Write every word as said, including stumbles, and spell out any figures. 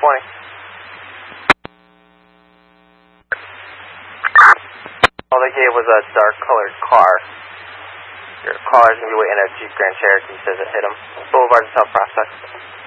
twenty. All they gave was a dark colored car. Your caller's going to be waiting at Jeep Grand Cherokee, says it hit him. Boulevard South Prospect.